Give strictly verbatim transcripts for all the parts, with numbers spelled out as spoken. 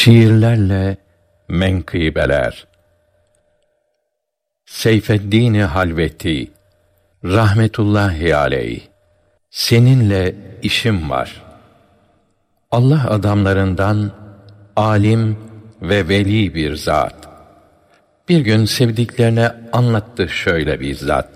Şiirlerle menkıbeler. Seyfeddin Halveti rahmetullahi aleyh. Seninle işim var. Allah adamlarından alim ve veli bir zat. Bir gün sevdiklerine anlattı şöyle bir zat.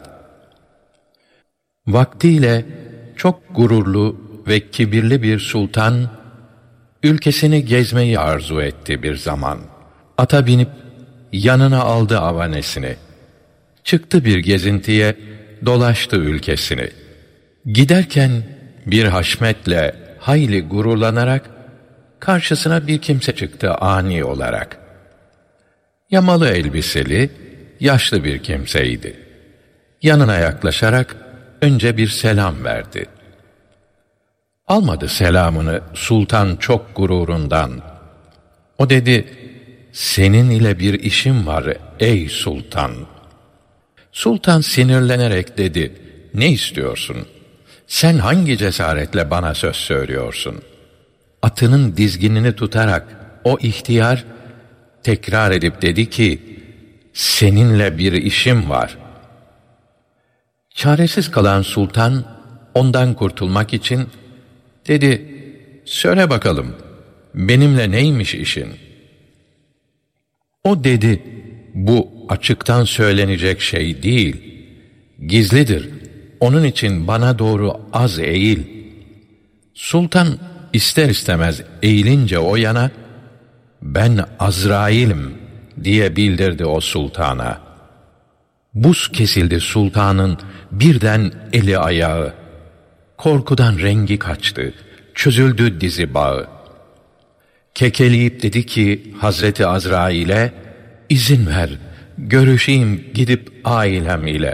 Vaktiyle çok gururlu ve kibirli bir sultan, ülkesini gezmeyi arzu etti bir zaman. Ata binip yanına aldı avanesini. Çıktı bir gezintiye, dolaştı ülkesini. Giderken bir haşmetle hayli gururlanarak karşısına bir kimse çıktı ani olarak. Yamalı elbiseli, yaşlı bir kimseydi. Yanına yaklaşarak önce bir selam verdi. Almadı selamını sultan çok gururundan. O dedi, senin ile bir işim var ey sultan. Sultan sinirlenerek dedi, ne istiyorsun? Sen hangi cesaretle bana söz söylüyorsun? Atının dizginini tutarak o ihtiyar tekrar edip dedi ki, seninle bir işim var. Çaresiz kalan sultan ondan kurtulmak için dedi, söyle bakalım, benimle neymiş işin? O dedi, bu açıktan söylenecek şey değil, gizlidir. Onun için bana doğru az eğil. Sultan ister istemez eğilince o yana, ben Azrail'im diye bildirdi o sultana. Buz kesildi sultanın birden eli ayağı. Korkudan rengi kaçtı, çözüldü dizi bağı. Kekeleyip dedi ki Hazreti Azrail'e, izin ver, görüşeyim gidip ailem ile.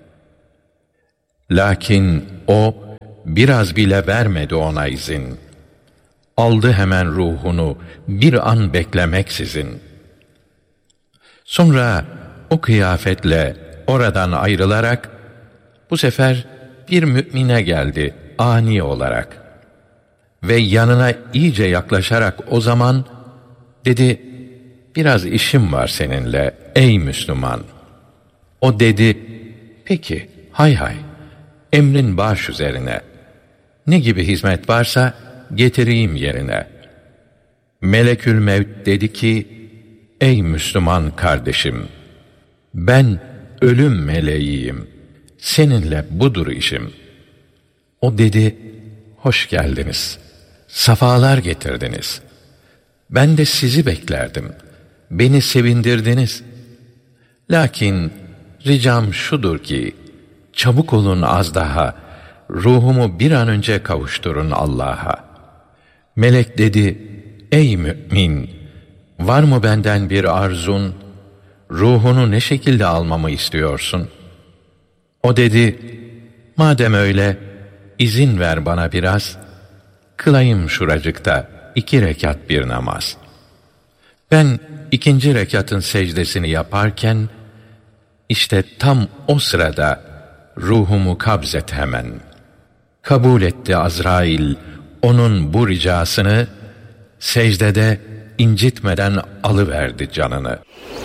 Lakin o biraz bile vermedi ona izin. Aldı hemen ruhunu bir an beklemeksizin. Sonra o kıyafetle oradan ayrılarak bu sefer bir mümine geldi ani olarak. Ve yanına iyice yaklaşarak o zaman dedi, biraz işim var seninle ey Müslüman. O dedi, peki hay hay, emrin baş üzerine. Ne gibi hizmet varsa getireyim yerine. Melekül Mevt dedi ki, ey Müslüman kardeşim, ben ölüm meleğiyim, seninle budur işim. O dedi, hoş geldiniz, safalar getirdiniz. Ben de sizi beklerdim, beni sevindirdiniz. Lakin ricam şudur ki, çabuk olun az daha, ruhumu bir an önce kavuşturun Allah'a. Melek dedi, ey mümin, var mı benden bir arzun? Ruhunu ne şekilde almamı istiyorsun? O dedi, madem öyle, izin ver bana biraz, kılayım şuracıkta iki rekat bir namaz. Ben ikinci rekatın secdesini yaparken, işte tam o sırada ruhumu kabzet hemen. Kabul etti Azrail onun bu ricasını, secdede incitmeden alıverdi canını.